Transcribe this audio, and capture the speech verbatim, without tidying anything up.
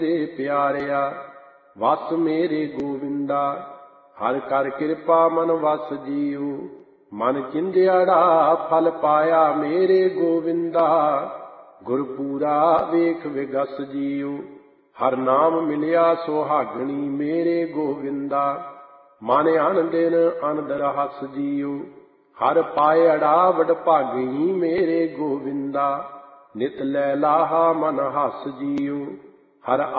ਤੇ ਪਿਆਰਿਆ ਵਸ ਮੇਰੇ ਗੋਵਿੰਦਾ। ਹਰ ਕਰ ਕਿਰਪਾ ਮਨ ਵਸ ਜੀਉ, ਮਨ ਚਿੰਦਿਆੜਾ ਫਲ ਪਾਇਆ ਮੇਰੇ ਗੋਵਿੰਦਾ। ਗੁਰਪੂਰਾ ਵੇਖ ਵਿਗਸ ਜੀਉ, ਹਰ ਨਾਮ ਮਿਲਿਆ ਸੁਹਾਗਣੀ ਮੇਰੇ ਗੋਵਿੰਦਾ। ਮਨ ਅਨ ਦਿਨ ਅਨਦਰ ਹਸ ਜੀਉ, ਹਰ ਪਾਇੜਾ ਵਡਭਾਗੀ ਮੇਰੇ ਗੋਵਿੰਦਾ। ਨਿਤ ਲੈ ਲਾਹਾ ਮਨ ਹਸ ਜੀਉ, ਹਰ